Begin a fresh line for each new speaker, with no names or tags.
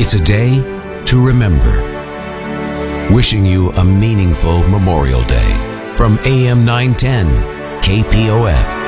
It's a day to remember. Wishing you a meaningful Memorial Day from AM 910 KPOF.